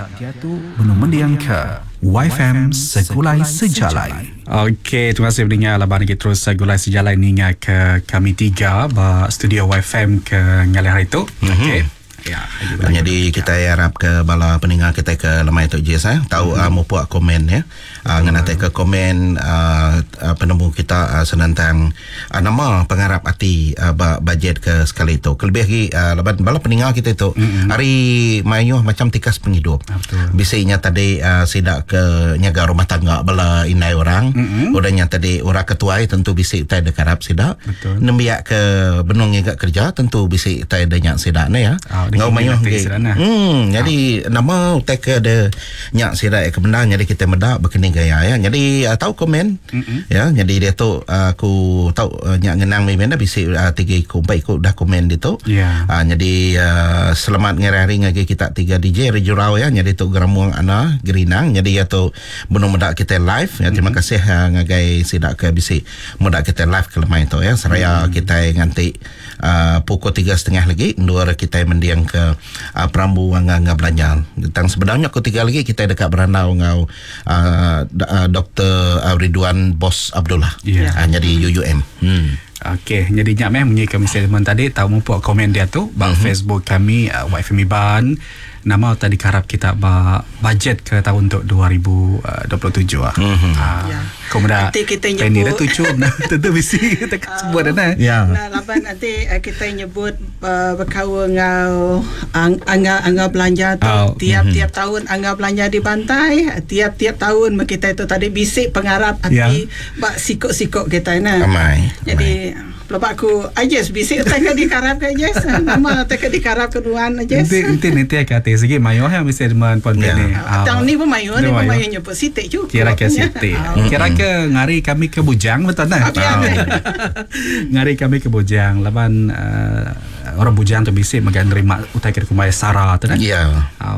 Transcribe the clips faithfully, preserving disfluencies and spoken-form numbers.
dia tu belum mendiang ke Y F M Segulai Sejalai. Okey, terima kasih mendengar laban lagi terus Segulai Sejalai ni ke kami tiga ba studio Y F M ke ngalih hari tu. Okey. Ya, jadi kita harap ke bala pendengar kita ke lemai tu je saya tahu uh, mau buat komen ya uh, nganate ke komen uh, uh, penemu kita uh, senantang uh, nama pengharap hati uh, bajet ke sekali itu kelebih lagi uh, lebat bala pendengar kita itu mm-hmm. hari mayuh macam tikas penghidup biasanya tadi uh, sidak ke nyaga rumah tangga bala inai orang mm-hmm. udahnya tadi orang ketua tentu bisik tai dekarap sidak nembiak ke benung nyaga kerja tentu bisik tai denyak sidak ne ya oh, ngau mayuh okay. hmm jadi oh. nama utek ada nyak sirai ke benda jadi kita medak berkening gaya ya jadi uh, tahu komen mm-hmm. ya jadi dia tu uh, aku tahu uh, nyak ngenang memang dah bisi uh, tiga ku empat ku dah komen dia tu yeah. uh, jadi uh, selamat ngari-hari ngagi kita tiga D J Rejurau ya jadi tu geramuang ana gerinang jadi ya tu benar medak kita live ya terima mm-hmm. kasih uh, ngagai sidak ke bisi medak kita live ke lemai tu ya seraya mm-hmm. kita nganti uh, pukul tiga setengah lagi dua kita mendiang ke uh, Perambu ngah belanja. Tang sebenarnya ketiga lagi kita dekat berandau ngau uh, uh, Doktor uh, Ridwan Bos Abdullah. Yeah. Uh, jadi U U M. Hmm. Okey, jadi nyak meh menyi kami statement tadi tahu mumpuk komen dia tu bang uh-huh. Facebook kami uh, Y F M Iban nama tadi karap kita ba budget ke tahun untuk dua ribu dua puluh tujuh ah. Uh-huh. Uh, ya. Kemudian kita nyebut ini dah tujuh tentu mesti kita sebut dah. Ya. Nah, laban nanti uh, kita nyebut uh, berkawa ngau ang, angga angga belanja tu oh. tiap-tiap uh-huh. tahun angga belanja di pantai tiap-tiap tahun kita itu tadi bisik pengarap hati ya. Bak sikok-sikok kita nah. Amai. Jadi lepas aku ajes bisik tak di karap ke ajes nama tak di karap keduaan ajes nanti nanti kata segi mayo ha mesti deman pon ni tang ni pun mayo ni pun mayo nyebut sitik juga kira ke sitik kira ke ngari kami ke Bujang betul tak ngari kami ke Bujang laban orang Bujang tu bisik magan nerima utai kira kumai Sarah tu kan ya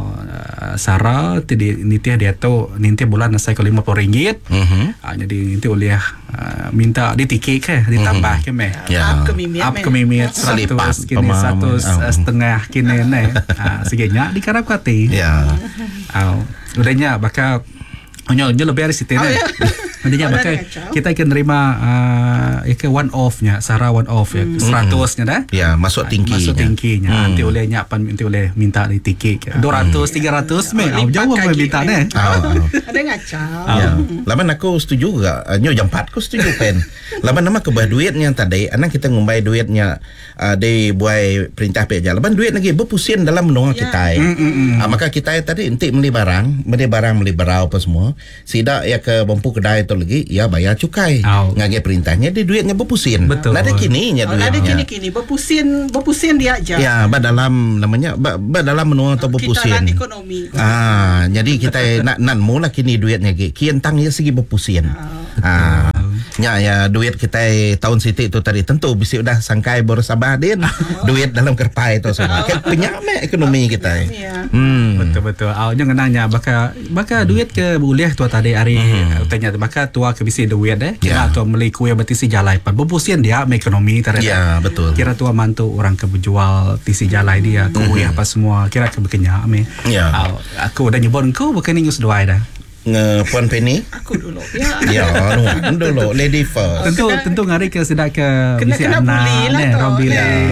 Sarah tadi nanti dia tu nanti bulan saya ke lima puluh ringgit jadi nanti oleh minta di tiket ke ditambah ke meh up ke mimit up ke mimit seratus kini satu setengah kini ne segenya di karap kati ya au udahnya bakal hanya hanya lebih dari situ ne adanya bakal kita akan terima uh, ke one off nya Sarah one off ya seratus nya dah ya masuk tinggi masuk tingginya hmm. nanti oleh nyapan nanti oleh minta di tiket dua ratus tiga ratus meh au jauh meh minta ne ada ngacau ya laban aku setuju juga nyo jam empat aku setuju pen laban nama kebah duitnya tadi anak kita ngumbai duitnya uh, di buai perintah peja laban duit lagi berpusing dalam menunggu yeah. kita mm, mm, mm. Uh, maka kita tadi nanti beli barang beli barang beli barau apa semua sidak ya ke bampu kedai tu lagi ya bayar cukai oh. ngage perintahnya di duitnya berpusing betul ada kininya oh, duitnya ada kini-kini berpusing berpusing dia aja ya ba dalam namanya ba, ba dalam menunggu atau berpusing kita ekonomi ah jadi kita nak nan mula kini duitnya ge kian tang ya segi berpusing oh. ah nya ya duit kita tahun sitik tu tadi tentu bisa dah sangkai bersabah din duit dalam kerpai tu semua kan penyame ekonomi kita hmm betul betul awaknya ngenanya baka baka duit ke boleh tu tadi hari tanya baka tua ke bisi duit eh kira tu beli kuih betisi jalai pan berpusian dia ekonomi ternyata ya betul kira tua mantu orang ke berjual tisi jalai dia kuih apa semua kira ke bekenya ame ya aku udah nyebut engkau bukan ingus doai dah nge Puan Penny aku dulu ya ya no, dulu lady first tentu tentu ngari ke sedak ke kena kena buli lah tu Rombil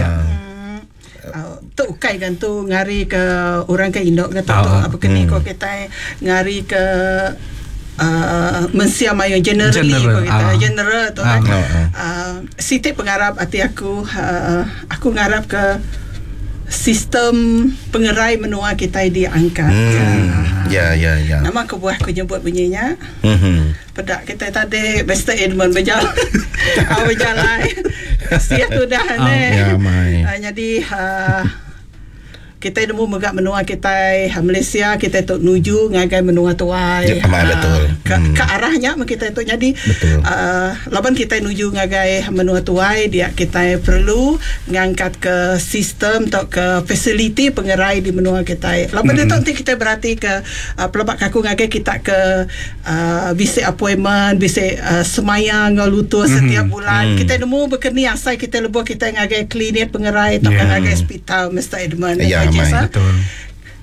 tu kai kan tu ngari ke orang ke Indok ke tu apa kini ko kita ngari ke Uh, mensia mayo generally general, kita uh, general tu uh, kan uh, uh. uh, sitik pengharap hati aku uh, aku ngarap ke sistem pengerai menua kita diangkat hmm. ya ya ya nama kebuah aku nyebut bunyinya mm-hmm. pedak kita tadi Mister Edmund berjalan berjalan siap tu dah oh, ya, uh, jadi uh, kita nemu megak menua kita Malaysia kita tu nuju ngagai menua tuai ya, uh, betul ke, hmm. ke arahnya kita tu jadi uh, laban kita nuju ngagai menua tuai dia kita perlu ngangkat ke sistem atau ke facility pengerai di menua kita laban hmm. itu nanti kita berarti ke uh, pelabak kaku ngagai kita ke uh, bisik appointment bisik uh, semayang lutur hmm. setiap bulan hmm. kita nemu berkeni asai kita lebuh kita ngagai klinik pengerai atau yeah. ngagai hospital Mister Edmund yeah. Betul.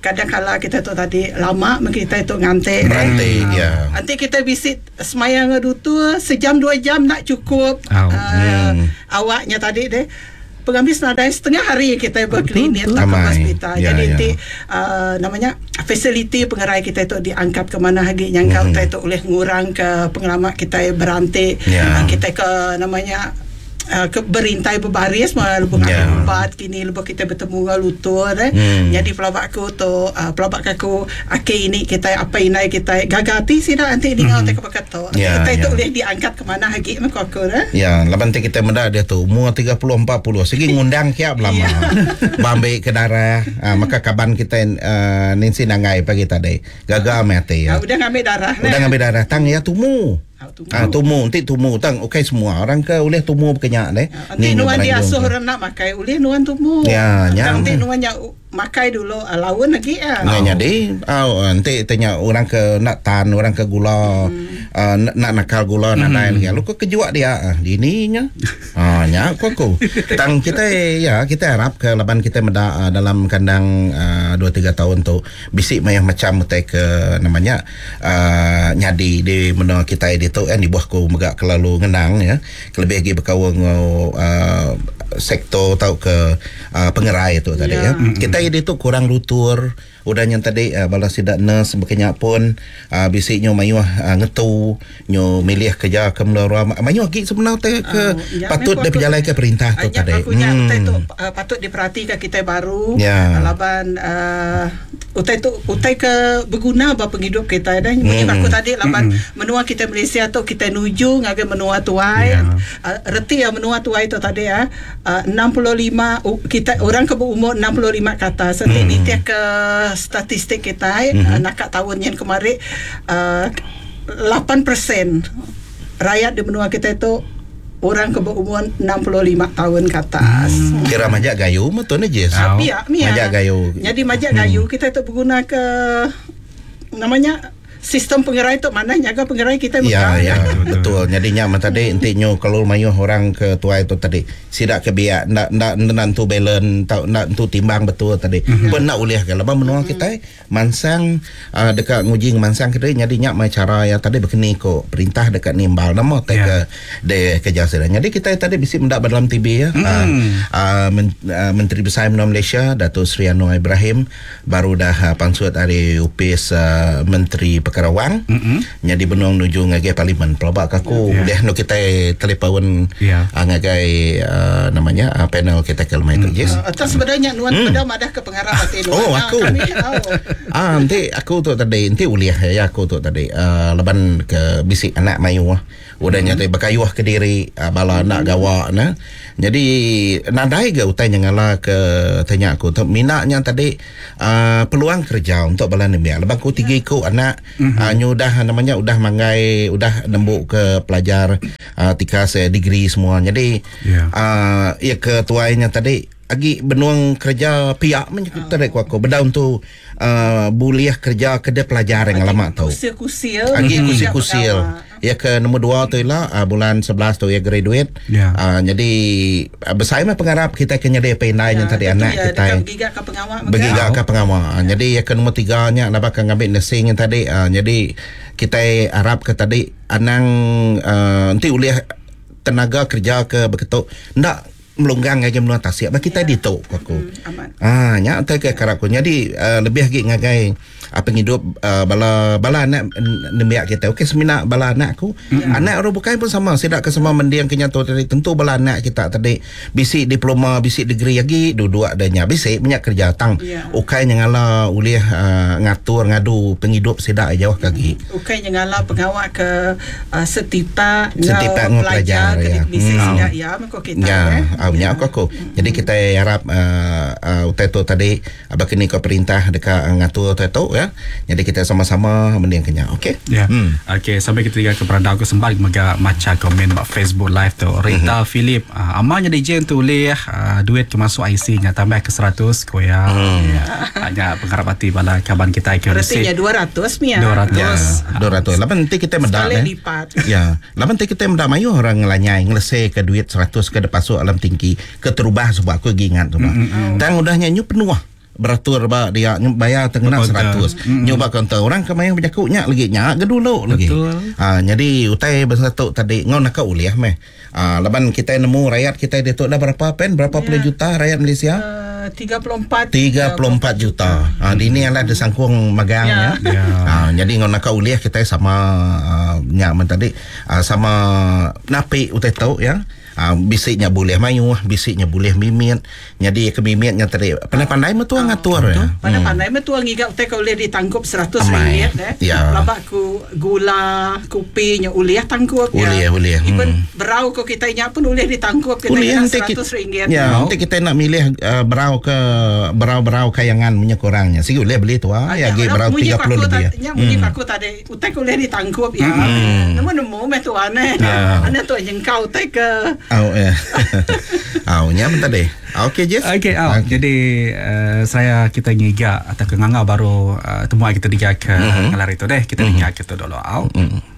kadang-kala kita tu tadi lama kita itu ngantik. Ngantik, uh, ya. Nanti kita visit semayang ngadu tu sejam dua jam nak cukup. Oh. Uh, Hmm. Awaknya tadi deh. Pengambil senadai setengah hari kita berklinik tak ke hospital. Ya, Jadi ya. nanti uh, namanya fasiliti pengerai kita itu diangkat ke mana lagi yang kau Mhm. itu oleh ngurang ke pengalaman kita berantik. Ya. Uh, kita ke namanya Uh, ke berintai berbaris malah lebih Ya. yeah. Ubat kini lebih kita bertemu dengan lutut eh. Hmm. Jadi pelabak aku tu uh, pelabak aku akhir ini kita apa ini kita gagati sih dah nanti dengan mm-hmm. kita berkata Ya, kita itu ya. boleh diangkat ke mana lagi mak aku eh. Ya, laban nanti kita mendak dia tu umur tiga puluh empat puluh segi ngundang kiap lama. Bambe ke darah, ah, maka kaban kita uh, ninsi nangai pagi tadi. Gagal mati ya. Uh, udah ngambil darah Udah ngambil darah tang ya tumu. Ah, tumu, nanti tumu tang okey semua. Orang ke boleh tumu berkenyak deh. Nanti nuan dia asuh orang nak makai boleh nuan tumu. Ya, ya. Nanti nuan yang makai dulu uh, lawan lagi ya. Nah, jadi oh, nanti tanya orang ke nak tan, orang ke gula, hmm. uh, nak, nak nakal gula, nak naik lagi. Lu kok kejuak dia, ah, dininya. Ah, nya kok aku. Tang kita ya, kita harap ke laban kita meda uh, dalam kandang uh, dua tiga tahun tu bisik mayah macam mutai ke namanya uh, nyadi di menua kita di tu kan di buah ko megak kelalu ngenang ya. Kelebih lagi berkawang uh, sektor tau ke uh, pengerai tu tadi ya. Ya. Kita ini tu kurang lutur. Udah yang tadi uh, balas sidak nurse berkenyak pun uh, bisiknya mayuh uh, ngetu nyo milih kerja ke melalui mayuh lagi sebenar te ke Uh, ya, patut dia berjalan ke perintah tu tadi. Aku hmm. utai tu uh, patut diperhatikan kita baru. Ya. Laban uh, utai tu utai ke berguna bapa penghidup kita dan hmm. aku tadi laban hmm. menua kita Malaysia tu kita nuju ngagai menua tuai. Ya. Uh, reti ya menua tuai tu tadi ya. Uh, enam puluh lima uh, kita orang ke berumur enam puluh lima ke atas. Nanti hmm. ni ke statistik kita mm-hmm. uh, nak tahun yang kemarin uh, lapan persen rakyat di benua kita itu orang ke berumur enam puluh lima tahun ke atas. Hmm. Kira majak gayu betul ni Jess. Oh. Mia, mia. Majak gayu. Jadi majak gayu kita itu berguna ke namanya sistem pengerai tu mana nyaga pengerai kita Ya, bukan. ya, betul. Jadi nyak tadi intinya kalau mayuh orang ke tuai tu tadi sidak ke biak nak nak nentu balance tau nak tu timbang betul tadi. Mm-hmm. Pun nak ulih ke lebam menua kita mansang uh, dekat ngujing mansang kita jadi nyak mai cara ya tadi berkeni ko perintah dekat nimbal nama te ke de kerja sedang. Jadi kita tadi bisik mendak dalam T V ya. Mm. Uh, uh, men, uh, Menteri Besar Menua Malaysia Datuk Seri Anwar Ibrahim baru dah uh, pansut hari upis uh, Menteri Perkara Wang. Mm-hmm. Jadi benung nuju ngagai parlimen pelabak kaku yeah. Deh no kita telefon yeah. uh, ngagai uh, namanya uh, panel kita ke lemah itu mm. Yes. Uh, atas sebenarnya nuan mm. pada madah ke pengarah hati nuan. Oh aku. Kami tahu. Ah nanti aku tu tadi nanti uliah ya aku tu tadi uh, leban ke bisik anak mayu ah. Udah mm. nyata berkayuh ke diri uh, bala mm. nak gawak nah. Jadi nadai ke utai nyangala ke tanya aku tu minatnya tadi uh, peluang kerja untuk bala ni biar leban ku tiga ku anak mm-hmm. uh, nyu dah namanya udah mangai udah nembuk ke pelajar uh, tika se degree semua. Jadi yeah. uh, ya ketuainya tadi lagi benuang kerja pihak menyekutu dari aku bedaun tu uh, buliah kerja kedai pelajar yang lama tau. Kusil-kusil. Lagi kusil-kusil. Ya ke nombor dua tu lah uh, bulan sebelas tu ya graduate. Yeah. Uh, jadi uh, besar mah pengharap kita kena dia pendai yang tadi anak ya, kita. Bergigak ke pengawal. Bergigak ke pengawal. Uh, jadi ya ke nombor tiga nya nak bakal ngambil nursing yang tadi. Uh, jadi kita harap ke tadi anang uh, nanti uliah tenaga kerja ke begitu. Ndak melunggang ngagai menua tasik bagi kita ditok aku. Hmm, ah nya tak ke karakku. Jadi uh, lebih lagi ngagai apa hidup uh, bala bala anak nembiak kita. Okey semina bala anak aku. Hmm. Anak orang bukan pun sama. Sidak ke semua mendiang kenyato tadi tentu bala anak kita tadi bisik diploma, bisik degree lagi dua-dua adanya. Bisik banyak kerja tang. Yeah. Ukai nyangala ulih uh, ngatur ngadu penghidup sidak jauh kaki. Ukai nyangala pengawal ke uh, setipa setipa ngau pelajar ya. Bisik hmm. sidak ya mako kita ya. Eh. Awnya aku aku. Mm-hmm. Jadi kita harap uh, uh, utai tu tadi abang kini ko perintah dekat uh, ngatur utai tu ya. Jadi kita sama-sama mendiang kenya. Okey. Ya. Yeah. Hmm. Okey, sampai kita tinggal kepada aku sempat mega maca komen mak Facebook live tu. Rita mm-hmm. Philip uh, amanya D J tu boleh uh, duit ke masuk I C nya tambah ke seratus ko ya. Mm. Ya. Hanya pengharap hati bala kaban kita ke receipt. Artinya dua ratus Mia. dua ratus. Ya, dua ratus. Lapan nanti kita mendak eh. eh. Ya. Lapan nanti kita mendak mayu orang ngelanyai ngelese ke duit seratus ke depan masuk alam tinggi keterubah sebab aku ingat tu bah. Mm-hmm. Dan udahnya nyu penuh beratur ba dia ny- bayar tengah seratus. Mm. Nyoba kaunter orang kemayang berjakuknya lagi nya gedulu lagi. Ha jadi utai bersatu tadi ngon nak uliah meh. Ah laban kita nemu rakyat kita dia tu dah berapa pen berapa puluh yeah. juta rakyat Malaysia? Uh, tiga puluh empat tiga puluh empat juta. Ah di ni adalah desangkung magangnya. Yeah. Yeah. Ah jadi ngon nak uliah kita sama uh, nya men tadi uh, sama napi utai tahu ya. Uh, bisiknya boleh mayu, bisiknya boleh mimit. Jadi kemimitnya tadi pandai-pandai metua ngatur ya. Pandai-pandai metua ngigap teh boleh ditangkup seratus ringgit eh. Ya. Labak ku gula, kopi nya uliah tangkup ya. Boleh, boleh. Even Hmm. berau ko kita nya pun boleh ditangkup kita Uliah seratus ringgit. Ya, nanti kita nak milih uh, berau ke berau-berau kayangan punya kurangnya. Sigi boleh beli tu ah ya ge berau tiga puluh lebih. Ya, munyi paku tadi utai boleh ditangkup ya. Nemu-nemu meh tu aneh. Aneh tu jengkau teh ke Au eh. Au nya bentar deh. Okey Jeff. Okey, oh, okay. Jadi uh, saya kita ngiga atau ke nganga baru uh, temu kita diga ke mm-hmm. ngalar itu deh. Kita mm-hmm. diga kita dulu. Au. Mm-hmm.